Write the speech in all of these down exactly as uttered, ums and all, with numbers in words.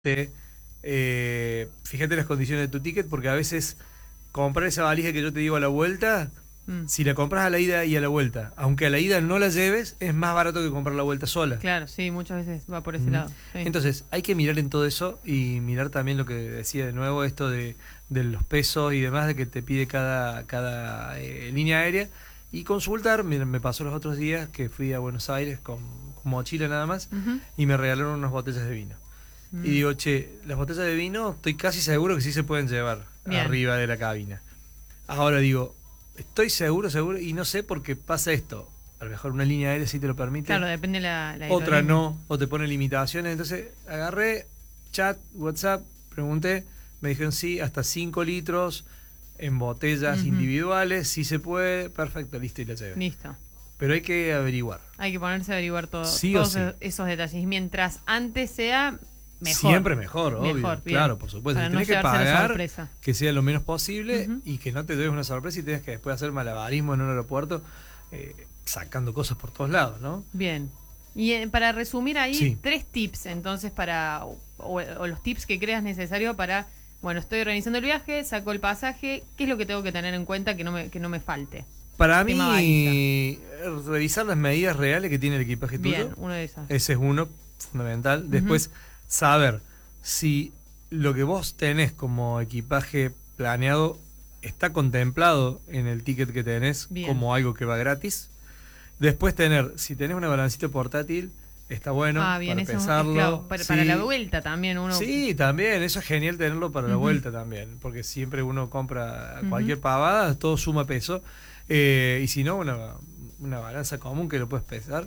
eh, fíjate las condiciones de tu ticket, porque a veces comprar esa valija que yo te digo a la vuelta, mm. si la compras a la ida y a la vuelta, aunque a la ida no la lleves, es más barato que comprar la vuelta sola. Claro, sí, muchas veces va por ese mm. lado. Sí. Entonces, hay que mirar en todo eso y mirar también lo que decía de nuevo, esto de, de los pesos y demás, de que te pide cada, cada eh, línea aérea, y consultar. Mira, me pasó los otros días que fui a Buenos Aires con, con mochila nada más, uh-huh. y me regalaron unas botellas de vino. Mm. Y digo, che, las botellas de vino estoy casi seguro que sí se pueden llevar Bien. arriba de la cabina. Ahora digo, estoy seguro, seguro, y no sé por qué pasa esto. A lo mejor una línea aérea sí te lo permite. Claro, depende la, la Otra no, o te pone limitaciones. Entonces agarré, chat, WhatsApp, pregunté, me dijeron sí, hasta cinco litros en botellas uh-huh. individuales, sí se puede, perfecto, listo, y la llevé. Listo. Pero hay que averiguar. Hay que ponerse a averiguar todo, sí todos sí. esos detalles. Mientras antes sea mejor. Siempre mejor, obvio. Mejor, claro, por supuesto. Para si no tenés que pagar, sorpresa. que sea lo menos posible uh-huh. y que no te lleves una sorpresa y tengas que después hacer malabarismo en un aeropuerto eh, sacando cosas por todos lados, ¿no? Bien. Y eh, para resumir ahí, sí. tres tips entonces para, o, o los tips que creas necesario para, bueno, estoy organizando el viaje, saco el pasaje, ¿qué es lo que tengo que tener en cuenta que no me, que no me falte? Para mí, revisar las medidas reales que tiene el equipaje tuyo. Bien, una de esas. Ese es uno, fundamental. Después, uh-huh. saber si lo que vos tenés como equipaje planeado está contemplado en el ticket que tenés Bien. como algo que va gratis. Después tener, si tenés una balancita portátil, está bueno ah, bien, para eso pesarlo. Es, claro, para, sí. para la vuelta también uno. Sí, también, eso es genial tenerlo para uh-huh. la vuelta también, porque siempre uno compra uh-huh. cualquier pavada, todo suma peso. Eh, y si no, una, una balanza común que lo puedes pesar.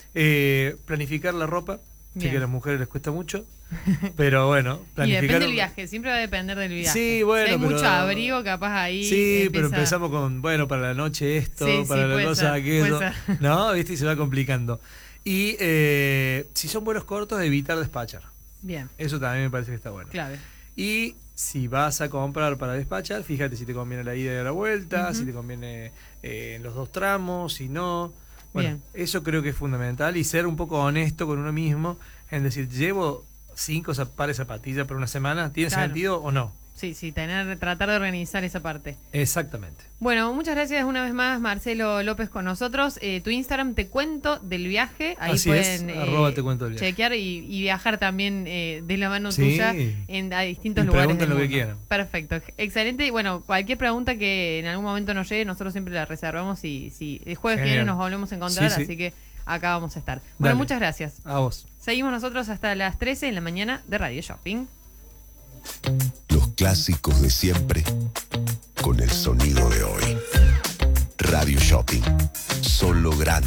Eh, planificar la ropa, sé que a las mujeres les cuesta mucho, pero bueno, planificar. Y depende del viaje, siempre va a depender del viaje. Sí, bueno, si hay pero, mucho abrigo, capaz ahí. Sí, empieza... pero empezamos con, bueno, para la noche esto, sí, para sí, la cosa ser, aquello. ¿No? ¿Viste? Y se va complicando. Y eh, si son vuelos cortos, evitar despachar. Bien. Eso también me parece que está bueno. Clave. Y si vas a comprar para despachar, fíjate si te conviene la ida y la vuelta, uh-huh. si te conviene eh, en los dos tramos, si no. Bueno, Bien. eso creo que es fundamental, y ser un poco honesto con uno mismo en decir, llevo cinco pares de zapatillas por una semana, ¿tiene claro. sentido o no? Sí, sí, tener, tratar de organizar esa parte. Exactamente. Bueno, muchas gracias una vez más, Marcelo López, con nosotros. Eh, tu Instagram, Te Cuento del Viaje. Ahí Así pueden es, eh, arroba Te Cuento del Viaje. Chequear y, y viajar también eh, de la mano sí. tuya en, a distintos y lugares del lo mundo. que quieran. Perfecto, excelente. Y bueno, cualquier pregunta que en algún momento nos llegue, nosotros siempre la reservamos y si el jueves Genial. que viene nos volvemos a encontrar, sí, sí. así que acá vamos a estar. Bueno, Dale. muchas gracias. A vos. Seguimos nosotros hasta las trece en la mañana de Radio Shopping. Los clásicos de siempre con el sonido de hoy. Radio Shopping. Solo grande.